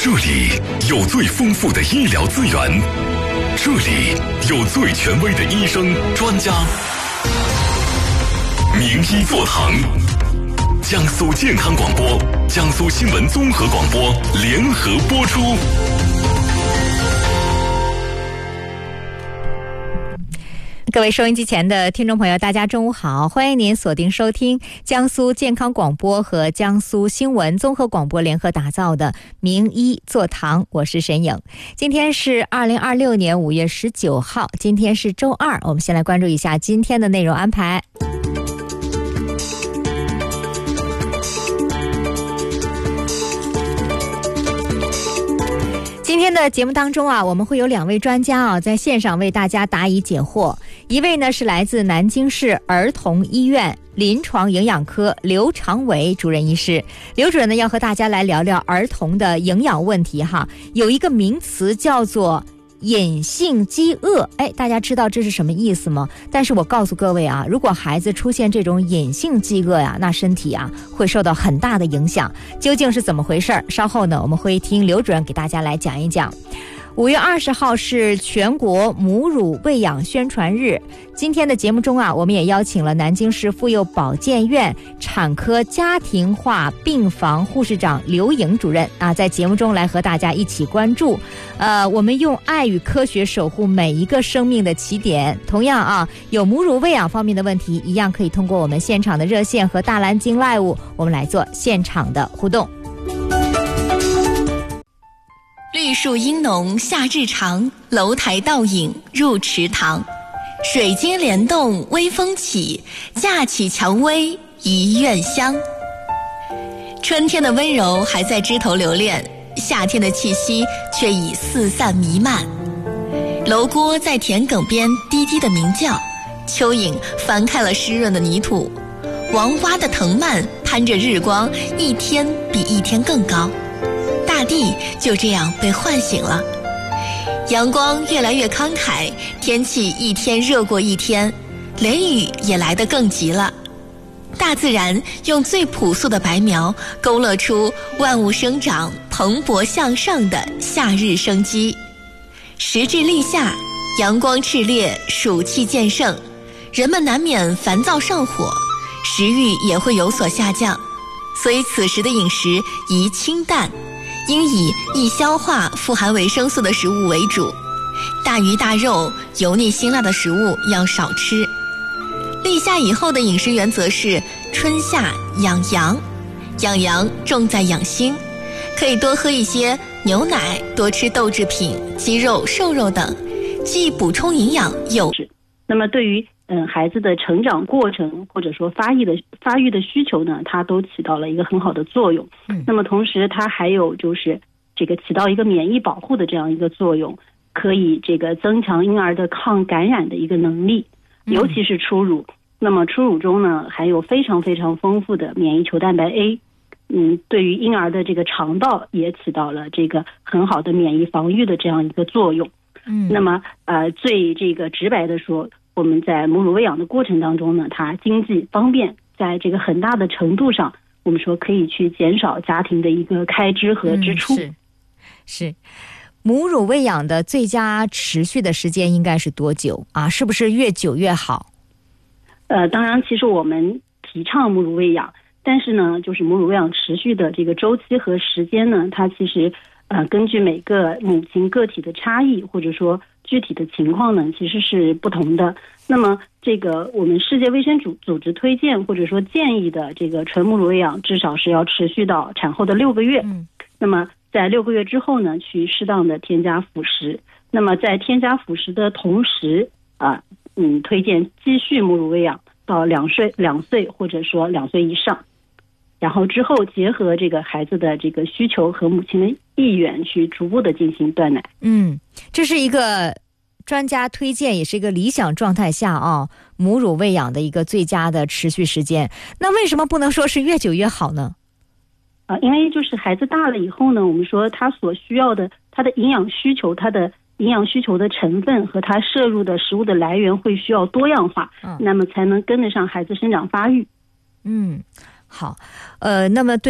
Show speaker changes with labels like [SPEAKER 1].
[SPEAKER 1] 这里有最丰富的医疗资源，这里有最权威的医生专家。名医座堂，江苏健康广播、江苏新闻综合广播联合播出。
[SPEAKER 2] 各位收音机前的听众朋友，大家中午好，欢迎您锁定收听江苏健康广播和江苏新闻综合广播联合打造的名医座堂，我是沈颖。今天是2026年5月19号，今天是周二，我们先来关注一下今天的内容安排。今天的节目当中我们会有2位专家在线上为大家答疑解惑。一位呢是来自南京市儿童医院临床营养科刘长伟主任医师。刘主任呢要和大家来聊聊儿童的营养问题有一个名词叫做隐性饥饿，大家知道这是什么意思吗？但是我告诉各位如果孩子出现这种隐性饥饿那身体会受到很大的影响。究竟是怎么回事？稍后呢我们会听刘主任给大家来讲一讲。5月20号是全国母乳喂养宣传日。今天的节目中我们也邀请了南京市妇幼保健院产科家庭化病房护士长刘颖主任在节目中来和大家一起关注我们用爱与科学守护每一个生命的起点。同样有母乳喂养方面的问题，一样可以通过我们现场的热线和大蓝鲸 Live 我们来做现场的互动。
[SPEAKER 3] 绿树阴浓夏日长，楼台倒影入池塘。水晶帘动微风起，架起蔷薇一院香。春天的温柔还在枝头留恋，夏天的气息却已四散弥漫。楼锅在田埂边低低的鸣叫，蚯蚓翻开了湿润的泥土，王蛙的藤蔓攀着日光，一天比一天更高。大地就这样被唤醒了，阳光越来越慷慨，天气一天热过一天，雷雨也来得更急了。大自然用最朴素的白描勾勒出万物生长蓬勃向上的夏日生机。时至立夏，阳光炽烈，暑气渐盛，人们难免烦躁上火，食欲也会有所下降，所以此时的饮食宜清淡，应以易消化、富含维生素的食物为主，大鱼大肉、油腻辛辣的食物要少吃。立夏以后的饮食原则是春夏养阳，养阳重在养心，可以多喝一些牛奶，多吃豆制品、鸡肉、瘦肉等，既补充营养又
[SPEAKER 4] 那么对于孩子的成长过程或者说发育的需求呢，它都起到了一个很好的作用。那么同时它还有就是这个起到一个免疫保护的这样一个作用，可以这个增强婴儿的抗感染的一个能力，尤其是初乳。那么初乳中呢含有非常非常丰富的免疫球蛋白 A，对于婴儿的这个肠道也起到了这个很好的免疫防御的这样一个作用。那么最这个直白的说，我们在母乳喂养的过程当中呢，它经济方便，在这个很大的程度上，我们说可以去减少家庭的一个开支和支出。
[SPEAKER 2] 是。母乳喂养的最佳持续的时间应该是多久是不是越久越好？
[SPEAKER 4] 当然，其实我们提倡母乳喂养，但是呢，就是母乳喂养持续的这个周期和时间呢，它其实根据每个母亲个体的差异，或者说具体的情况呢，其实是不同的。那么这个我们世界卫生组织推荐或者说建议的这个纯母乳喂养，至少是要持续到产后的6个月。那么在6个月之后呢，去适当的添加辅食。那么在添加辅食的同时推荐继续母乳喂养到2岁或者说2岁以上。然后之后结合这个孩子的这个需求和母亲的意愿去逐步的进行断奶。
[SPEAKER 2] 这是一个专家推荐，也是一个理想状态下母乳喂养的一个最佳的持续时间。那为什么不能说是越久越好呢？
[SPEAKER 4] 因为就是孩子大了以后呢，我们说他所需要的他的营养需求，他的营养需求的成分和他摄入的食物的来源会需要多样化，那么才能跟得上孩子生长发育。
[SPEAKER 2] 好，那么对